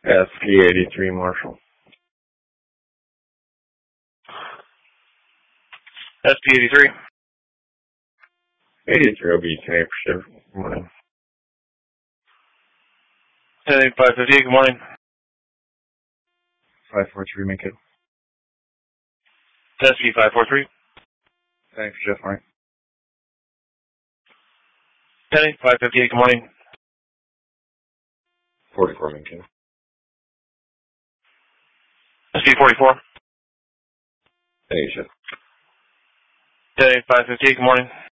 SP-83 Marshall. SP-83. 83 will be 10 for shift. Good morning. 558, good morning. 543, make it. SP-543. Thanks for shift, morning. 558, good morning. 44, make it. SP-44. Thank you, shift. 558, good morning.